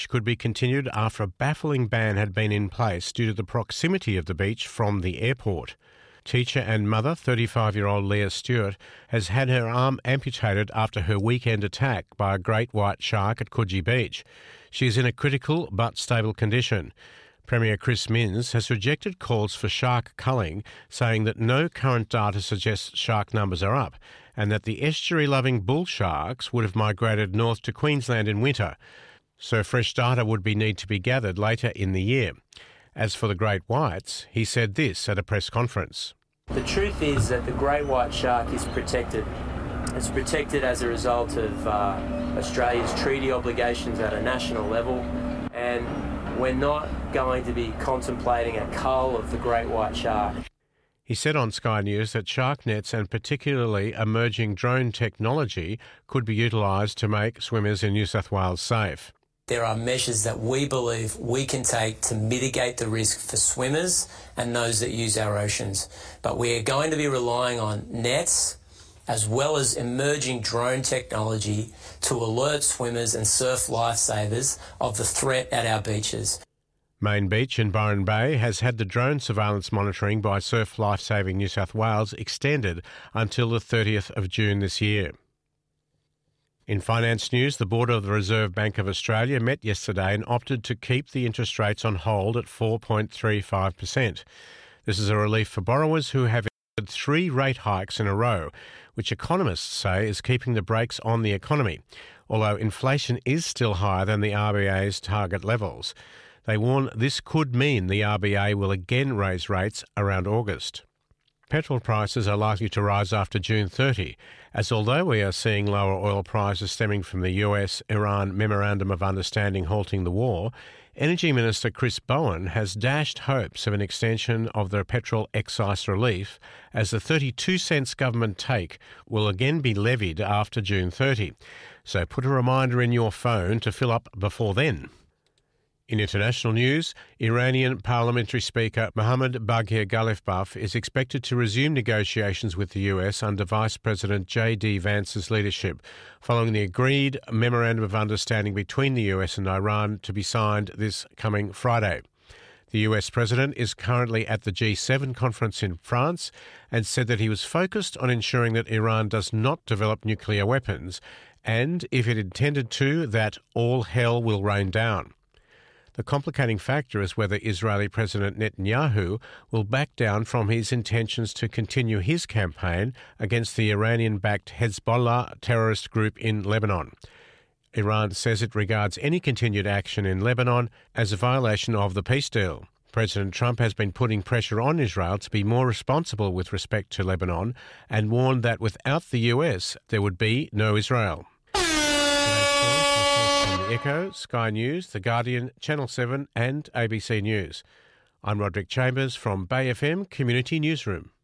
could be continued after a baffling ban had been in place due to the proximity of the beach from the airport. Teacher and mother, 35-year-old Leah Stewart, has had her arm amputated after her weekend attack by a great white shark at Coogee Beach. She is in a critical but stable condition. Premier Chris Minns has rejected calls for shark culling, saying that no current data suggests shark numbers are up and that the estuary-loving bull sharks would have migrated north to Queensland in winter, so fresh data would need to be gathered later in the year. As for the great whites, he said this at a press conference. The truth is that the great white shark is protected. It's protected as a result of Australia's treaty obligations at a national level, and we're not going to be contemplating a cull of the great white shark. He said on Sky News that shark nets and particularly emerging drone technology could be utilised to make swimmers in New South Wales safe. There are measures that we believe we can take to mitigate the risk for swimmers and those that use our oceans. But we are going to be relying on nets as well as emerging drone technology to alert swimmers and surf lifesavers of the threat at our beaches. Main Beach in Byron Bay has had the drone surveillance monitoring by Surf Lifesaving New South Wales extended until the 30th of June this year. In finance news, the Board of the Reserve Bank of Australia met yesterday and opted to keep the interest rates on hold at 4.35%. This is a relief for borrowers who have had 3 rate hikes in a row, which economists say is keeping the brakes on the economy, although inflation is still higher than the RBA's target levels. They warn this could mean the RBA will again raise rates around August. Petrol prices are likely to rise after June 30, as although we are seeing lower oil prices stemming from the US-Iran Memorandum of Understanding halting the war, Energy Minister Chris Bowen has dashed hopes of an extension of the petrol excise relief, as the 32 cents government take will again be levied after June 30. So put a reminder in your phone to fill up before then. In international news, Iranian Parliamentary Speaker Mohammad Baghir Ghalibaf is expected to resume negotiations with the US under Vice President J.D. Vance's leadership, following the agreed Memorandum of Understanding between the US and Iran to be signed this coming Friday. The US President is currently at the G7 conference in France and said that he was focused on ensuring that Iran does not develop nuclear weapons and, if it intended to, that all hell will rain down. The complicating factor is whether Israeli President Netanyahu will back down from his intentions to continue his campaign against the Iranian-backed Hezbollah terrorist group in Lebanon. Iran says it regards any continued action in Lebanon as a violation of the peace deal. President Trump has been putting pressure on Israel to be more responsible with respect to Lebanon and warned that without the US, there would be no Israel. Echo, Sky News, The Guardian, Channel 7 and ABC News. I'm Roderick Chambers from Bay FM Community Newsroom.